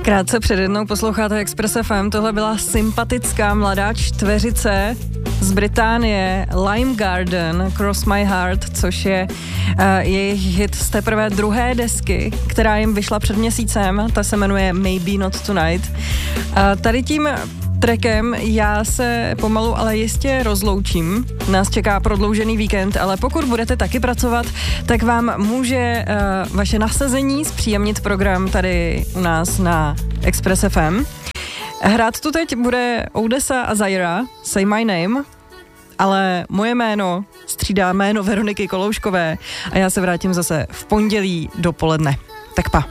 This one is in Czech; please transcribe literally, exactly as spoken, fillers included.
Krátce před jednou posloucháte Express F M, tohle byla sympatická mladá čtveřice z Británie, Lime Garden, Cross My Heart, což je uh, jejich hit z teprve druhé desky, která jim vyšla před měsícem, ta se jmenuje Maybe Not Tonight. Uh, tady tím trackem já se pomalu, ale jistě rozloučím. Nás čeká prodloužený víkend, ale pokud budete taky pracovat, tak vám může uh, vaše nasazení zpříjemnit program tady u nás na Express F M. Hrát tu teď bude Odessa a Zaira, Say My Name, ale moje jméno střídá jméno Veroniky Kolouškové a já se vrátím zase v pondělí dopoledne. Tak pa.